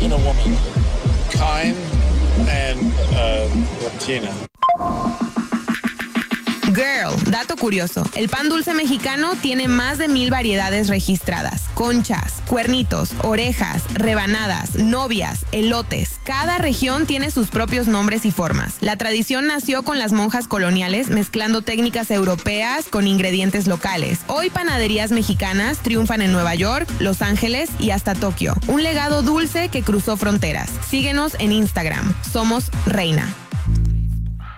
in a woman. Kind and Latina. Girl, dato curioso. El pan dulce mexicano tiene más de 1000 variedades registradas. Conchas, cuernitos, orejas, rebanadas, novias, elotes. Cada región tiene sus propios nombres y formas. La tradición nació con las monjas coloniales mezclando técnicas europeas con ingredientes locales. Hoy panaderías mexicanas triunfan en Nueva York, Los Ángeles y hasta Tokio. Un legado dulce que cruzó fronteras. Síguenos en Instagram. Somos Reina.